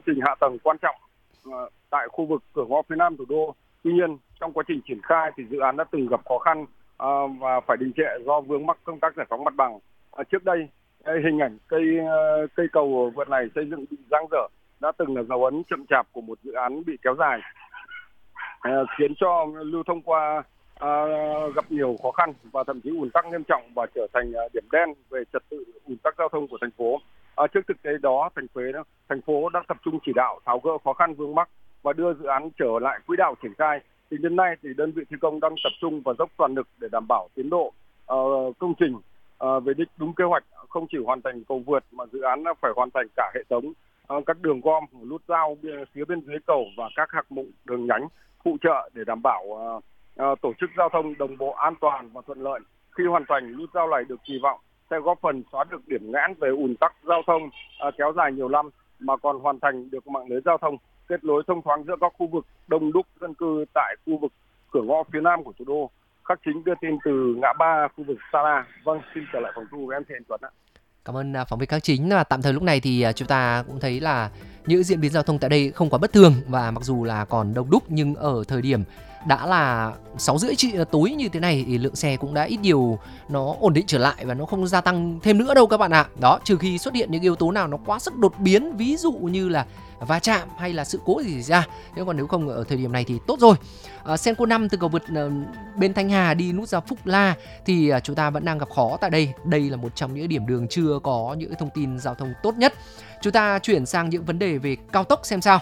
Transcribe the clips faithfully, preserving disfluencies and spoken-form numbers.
trình hạ tầng quan trọng uh, tại khu vực cửa ngõ phía nam thủ đô. Tuy nhiên, trong quá trình triển khai thì dự án đã từng gặp khó khăn uh, và phải đình trệ do vướng mắc công tác giải phóng mặt bằng. Uh, trước đây, hình ảnh cây uh, cây cầu vượt này xây dựng bị dang dở đã từng là dấu ấn chậm chạp của một dự án bị kéo dài, uh, khiến cho lưu thông qua uh, gặp nhiều khó khăn và thậm chí ùn tắc nghiêm trọng và trở thành uh, điểm đen về trật tự ùn tắc giao thông của thành phố. À, trước thực tế đó, thành phố thành phố đã tập trung chỉ đạo tháo gỡ khó khăn vướng mắc và đưa dự án trở lại quỹ đạo triển khai. Thì đến nay thì đơn vị thi công đang tập trung và dốc toàn lực để đảm bảo tiến độ uh, công trình uh, về đích đúng kế hoạch, không chỉ hoàn thành cầu vượt mà dự án phải hoàn thành cả hệ thống uh, các đường gom, nút giao phía bên dưới cầu và các hạng mục đường nhánh phụ trợ để đảm bảo uh, uh, tổ chức giao thông đồng bộ, an toàn và thuận lợi. Khi hoàn thành, nút giao này được kỳ vọng sẽ góp phần xóa được điểm nghẽn về ùn tắc giao thông uh, kéo dài nhiều năm, mà còn hoàn thành được mạng lưới giao thông kết nối thông thoáng giữa các khu vực đông đúc dân cư tại khu vực cửa ngõ phía nam của thủ đô. Khắc Chính đưa tin từ ngã ba khu vực Sala. Vâng, xin trở lại phòng thu của em Thiện Tuấn ạ. Cảm ơn phóng viên Khắc Chính. Tạm thời lúc này thì chúng ta cũng thấy là những diễn biến giao thông tại đây không quá bất thường, và mặc dù là còn đông đúc nhưng ở thời điểm đã là sáu rưỡi tối như thế này thì lượng xe cũng đã ít nhiều nó ổn định trở lại và nó không gia tăng thêm nữa đâu các bạn ạ. Đó, trừ khi xuất hiện những yếu tố nào nó quá sức đột biến, ví dụ như là va chạm hay là sự cố gì xảy ra. Thế còn nếu không ở thời điểm này thì tốt rồi. À, Senco năm từ cầu vượt uh, bên Thanh Hà đi nút giao Phúc La thì uh, chúng ta vẫn đang gặp khó tại đây. Đây là một trong những điểm đường chưa có những thông tin giao thông tốt nhất. Chúng ta chuyển sang những vấn đề về cao tốc xem sao.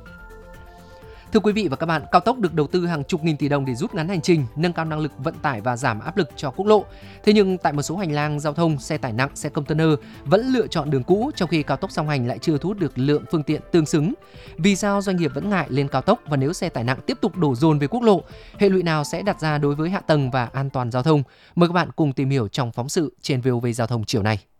Thưa quý vị và các bạn, cao tốc được đầu tư hàng chục nghìn tỷ đồng để rút ngắn hành trình, nâng cao năng lực vận tải và giảm áp lực cho quốc lộ. Thế nhưng tại một số hành lang giao thông, xe tải nặng, xe container vẫn lựa chọn đường cũ, trong khi cao tốc song hành lại chưa thu hút được lượng phương tiện tương xứng. Vì sao doanh nghiệp vẫn ngại lên cao tốc, và nếu xe tải nặng tiếp tục đổ dồn về quốc lộ, hệ lụy nào sẽ đặt ra đối với hạ tầng và an toàn giao thông? Mời các bạn cùng tìm hiểu trong phóng sự trên vê o vê Giao thông chiều nay.